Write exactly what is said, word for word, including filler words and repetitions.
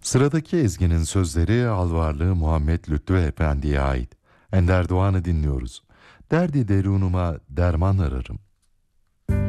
Sıradaki ezginin sözleri Alvarlı Muhammed Lütfü Efendi'ye ait. Ender Doğan'ı dinliyoruz. Derdi derunuma derman ararım.